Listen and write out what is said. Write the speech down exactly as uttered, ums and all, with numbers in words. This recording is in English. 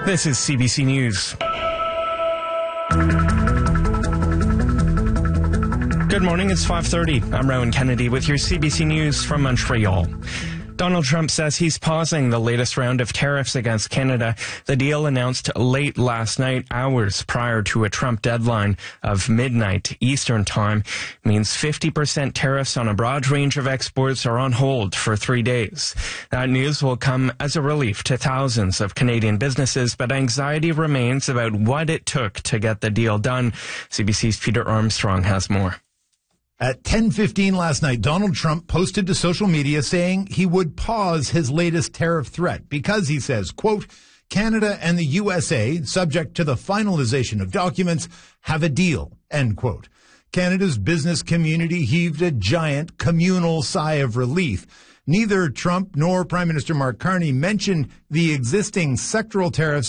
This is C B C News. Good morning, it's five thirty. I'm Rowan Kennedy with your C B C News from Montreal. Donald Trump says he's pausing the latest round of tariffs against Canada. The deal announced late last night, hours prior to a Trump deadline of midnight Eastern Time, means fifty percent tariffs on a broad range of exports are on hold for three days. That news will come as a relief to thousands of Canadian businesses, but anxiety remains about what it took to get the deal done. C B C's Peter Armstrong has more. At ten fifteen last night, Donald Trump posted to social media saying he would pause his latest tariff threat because, he says, quote, Canada and the U S A, subject to the finalization of documents, have a deal, end quote. Canada's business community heaved a giant communal sigh of relief. Neither Trump nor Prime Minister Mark Carney mentioned the existing sectoral tariffs